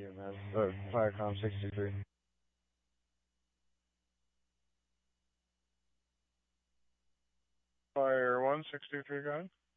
EMS, or Firecom 63. Fire 163, go ahead.